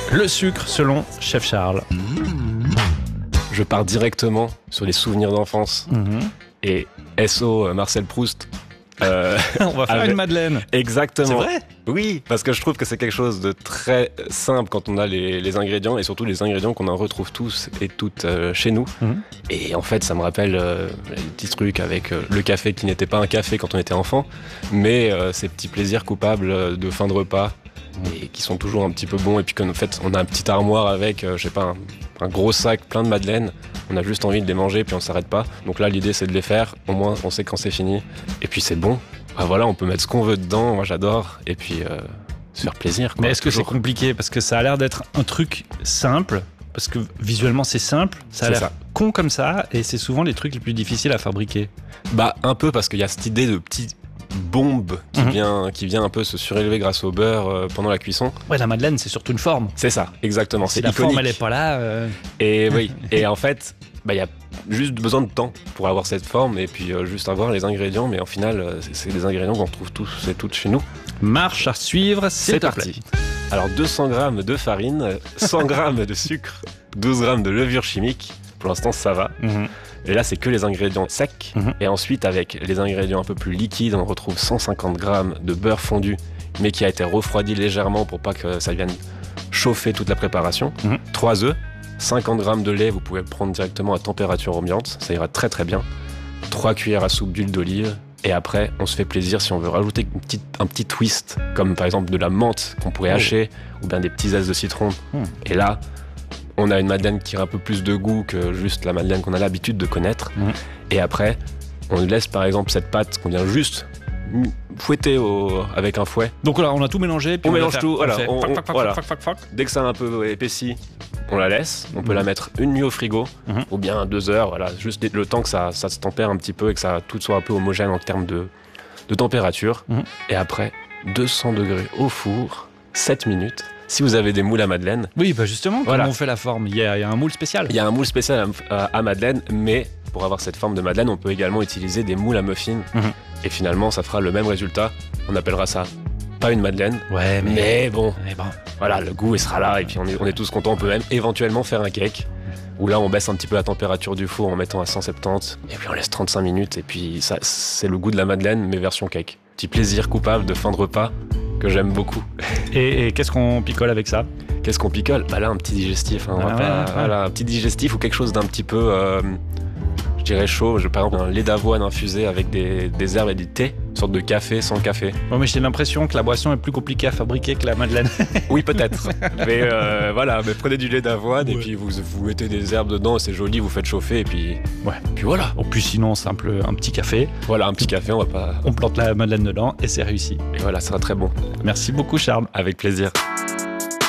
Le sucre, selon Chef Charles. Je pars directement sur les souvenirs d'enfance. Et SO Marcel Proust. On va faire une madeleine. Exactement. C'est vrai ? Oui, parce que je trouve que c'est quelque chose de très simple quand on a les ingrédients, et surtout les ingrédients qu'on en retrouve tous et toutes chez nous. Et en fait, ça me rappelle les petits trucs avec le café qui n'était pas un café quand on était enfant, mais ces petits plaisirs coupables de fin de repas et qui sont toujours un petit peu bons. Et puis qu'en fait, on a un petit armoire avec, je sais pas, un gros sac plein de madeleines. On a juste envie de les manger puis on s'arrête pas. Donc là, l'idée, c'est de les faire. Au moins, on sait quand c'est fini. Et puis c'est bon. Bah voilà, on peut mettre ce qu'on veut dedans. Moi, j'adore. Et puis se faire plaisir, quoi. Mais est-ce que c'est compliqué ? Parce que ça a l'air d'être un truc simple. Parce que visuellement, c'est simple. Ça a l'air con comme ça. Et c'est souvent les trucs les plus difficiles à fabriquer. Bah, un peu, parce qu'il y a cette idée de petit bombe qui vient un peu se surélever grâce au beurre pendant la cuisson. Ouais, la madeleine, c'est surtout une forme. C'est ça, exactement. Si c'est la iconique. forme, elle est pas là. Et oui, et en fait, bah, y a juste besoin de temps pour avoir cette forme et puis juste avoir les ingrédients. Mais en final, c'est des ingrédients qu'on retrouve tous et toutes chez nous. Marche à suivre, c'est parti. Alors 200 grammes de farine, 100 grammes de sucre, 12 grammes de levure chimique. Pour l'instant, ça va. Et là, c'est que les ingrédients secs. Et ensuite, avec les ingrédients un peu plus liquides, on retrouve 150 grammes de beurre fondu, mais qui a été refroidi légèrement pour pas que ça vienne chauffer toute la préparation. 3 œufs, 50 grammes de lait, vous pouvez le prendre directement à température ambiante, ça ira très très bien. 3 cuillères à soupe d'huile d'olive. Et après, on se fait plaisir si on veut rajouter un petit twist, comme par exemple de la menthe qu'on pourrait hacher, ou bien des petits zestes de citron. Et là, on a une madeleine qui a un peu plus de goût que juste la madeleine qu'on a l'habitude de connaître. Et après, on laisse par exemple cette pâte qu'on vient juste fouetter avec un fouet. Donc là, on a tout mélangé. Puis on mélange tout. Voilà. Voilà. Dès que ça a un peu épaissi, on la laisse. On peut la mettre une nuit au frigo ou bien 2 heures. Voilà, juste le temps que ça se tempère un petit peu et que tout soit un peu homogène en termes de température. Et après, 200 degrés au four, 7 minutes. Si vous avez des moules à madeleine. Oui, bah justement, comment on fait la forme ? Il y a un moule spécial. Il y a un moule spécial à madeleine, mais pour avoir cette forme de madeleine, on peut également utiliser des moules à muffins. Et finalement, ça fera le même résultat. On appellera ça pas une madeleine. Ouais, mais bon. Voilà, le goût, il sera là. Et puis, on est tous contents. On peut même éventuellement faire un cake. Où là, on baisse un petit peu la température du four en mettant à 170. Et puis, on laisse 35 minutes. Et puis, ça, c'est le goût de la madeleine, mais version cake. Petit plaisir coupable de fin de repas que j'aime beaucoup. Et qu'est-ce qu'on picole avec ça ? Qu'est-ce qu'on picole ? Bah là, un petit digestif. Voilà, un petit digestif ou quelque chose d'un petit peu, je dirais chaud. Par exemple, un lait d'avoine infusé avec des herbes et du thé. Une sorte de café sans café. Bon, mais j'ai l'impression que la boisson est plus compliquée à fabriquer que la madeleine. Oui, peut-être. Mais voilà, mais prenez du lait d'avoine et puis vous mettez des herbes dedans, c'est joli, vous faites chauffer et puis voilà. Ou puis sinon, un petit café. Voilà, un petit café, on plante la madeleine dedans et c'est réussi. Et voilà, ça sera très bon. Merci beaucoup, Charles. Avec plaisir.